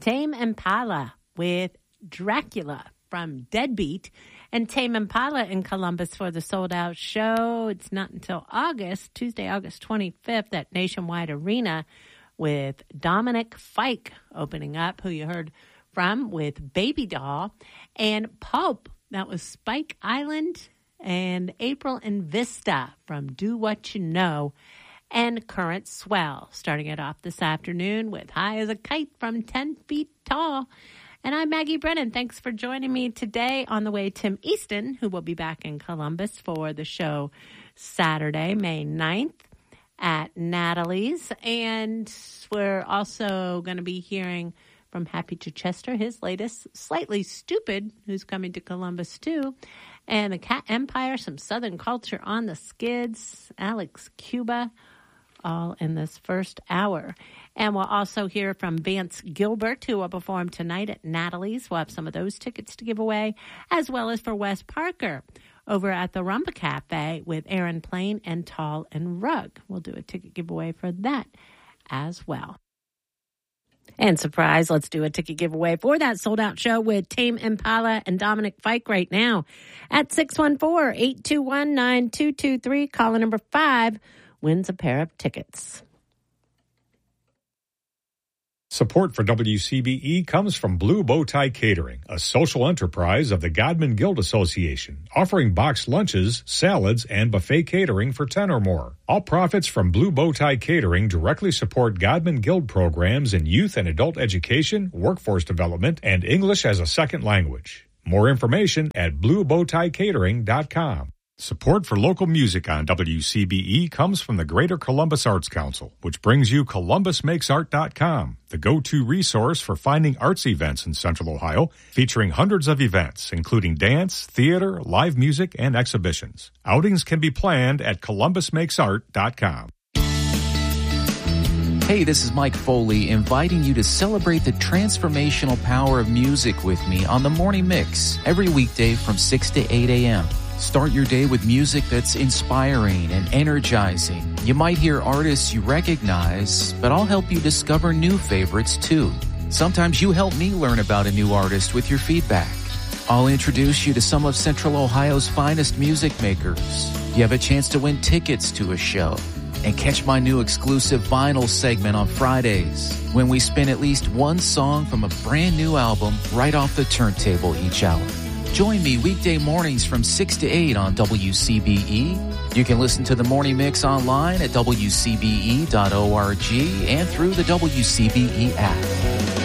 Tame Impala with Dracula from Deadbeat. And Tame Impala in Columbus for the sold-out show. It's not until August, Tuesday, August 25th at Nationwide Arena with Dominic Fike opening up, who you heard from with Baby Doll. And Pulp, that was Spike Island, and April and Vista from Do What You Know. And Current Swell, starting it off this afternoon with High as a Kite from 10 Feet Tall. And I'm Maggie Brennan. Thanks for joining me today. On the way, Tim Easton, who will be back in Columbus for the show Saturday, May 9th at Natalie's. And we're also going to be hearing from Happy Chichester, his latest, Slightly Stupid, who's coming to Columbus too. And the Cat Empire, some Southern culture on the skids, Alex Cuba, all in this first hour. And we'll also hear from Vance Gilbert, who will perform tonight at Natalie's. We'll have some of those tickets to give away, as well as for Wes Parker over at the Rumba Cafe with Aaron Plain and Tall and Rug. We'll do a ticket giveaway for that as well. And surprise, let's do a ticket giveaway for that sold-out show with Tame Impala and Dominic Fike right now at 614-821-9223. Caller number 5 wins a pair of tickets. Support for WCBE comes from Blue Bow Tie Catering, a social enterprise of the Godman Guild Association, offering boxed lunches, salads, and buffet catering for 10 or more. All profits from Blue Bow Tie Catering directly support Godman Guild programs in youth and adult education, workforce development, and English as a second language. More information at bluebowtiecatering.com. Support for local music on WCBE comes from the Greater Columbus Arts Council, which brings you ColumbusMakesArt.com, the go-to resource for finding arts events in Central Ohio, featuring hundreds of events, including dance, theater, live music, and exhibitions. Outings can be planned at ColumbusMakesArt.com. Hey, this is Mike Foley, inviting you to celebrate the transformational power of music with me on the Morning Mix, every weekday from 6 to 8 a.m. Start your day with music that's inspiring and energizing. You might hear artists you recognize, but I'll help you discover new favorites too. Sometimes you help me learn about a new artist with your feedback. I'll introduce you to some of Central Ohio's finest music makers. You have a chance to win tickets to a show. And catch my new exclusive vinyl segment on Fridays, when we spin at least one song from a brand new album right off the turntable each hour. Join me weekday mornings from 6 to 8 on WCBE. You can listen to the Morning Mix online at WCBE.org and through the WCBE app.